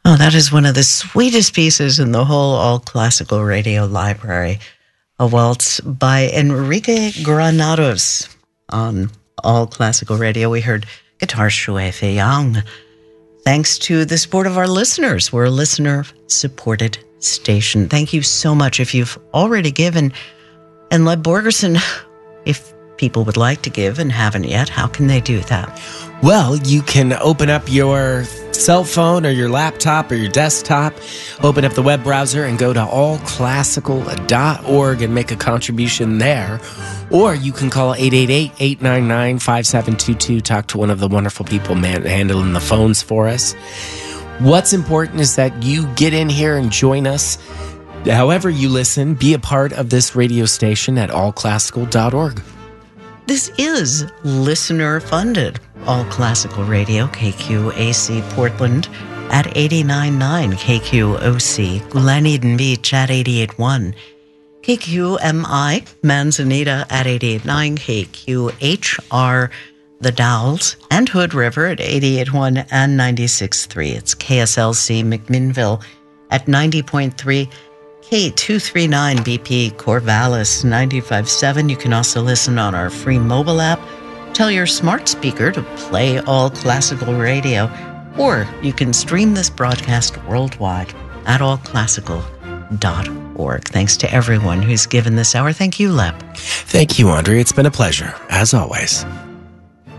Oh, that is one of the sweetest pieces in the whole All Classical Radio library. A waltz by Enrique Granados on All Classical Radio. We heard Guitar Shui Fei Yang. Thanks to the support of our listeners. We're a listener-supported station. Thank you so much. If you've already given, and Leb Borgerson, if people would like to give and haven't yet, how can they do that? Well, you can open up your cell phone or your laptop or your desktop, open up the web browser and go to allclassical.org and make a contribution there. Or you can call 888-899-5722, talk to one of the wonderful people handling the phones for us. What's important is that you get in here and join us. However you listen, be a part of this radio station at allclassical.org. This is listener-funded All Classical Radio, KQAC Portland at 89.9, KQOC Glen Beach at 88.1, KQMI Manzanita at 88.9, KQHR The Dalles and Hood River at 88.1 and 96.3. It's KSLC McMinnville at 90.3, K239 BP Corvallis 95.7. You can also listen on our free mobile app. Tell your smart speaker to play All Classical Radio, or you can stream this broadcast worldwide at allclassical.org. Thanks to everyone who's given this hour. Thank you, Leb. Thank you, Andre. It's been a pleasure, as always.